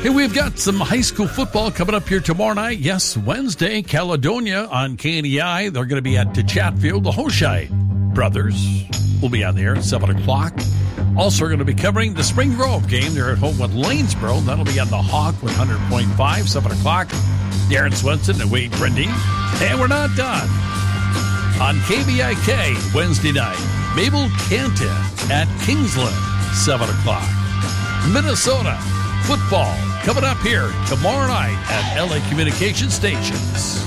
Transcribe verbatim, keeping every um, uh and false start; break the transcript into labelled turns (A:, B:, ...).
A: Hey, we've got some high school football coming up here tomorrow night. Yes, Wednesday, Caledonia on K N E I. They're going to be at Chatfield. The Hoshai brothers will be on there at seven o'clock. Also, we're going to be covering the Spring Grove game. They're at home with Lanesboro. That'll be on the Hawk with one hundred point five, seven o'clock. Darren Swenson and Wade Brindy. And we're not done. On K B I K, Wednesday night, Mabel Canton at Kingsland, seven o'clock. Minnesota football coming up here tomorrow night at L A Communication Stations.